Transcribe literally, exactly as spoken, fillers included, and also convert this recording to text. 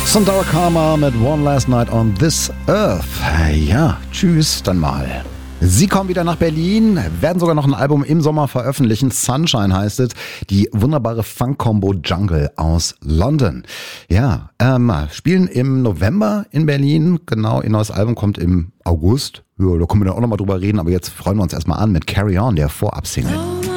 Sundara Karma mit One Last Night on This Earth. Ja, tschüss dann mal. Sie kommen wieder nach Berlin, werden sogar noch ein Album im Sommer veröffentlichen. Sunshine heißt es. Die wunderbare Funk-Combo Jungle aus London. Ja, ähm, spielen im November in Berlin. Genau, ihr neues Album kommt im August. Ja, da können wir dann auch nochmal drüber reden. Aber jetzt freuen wir uns erstmal an mit Carry On, der Vorab-Single.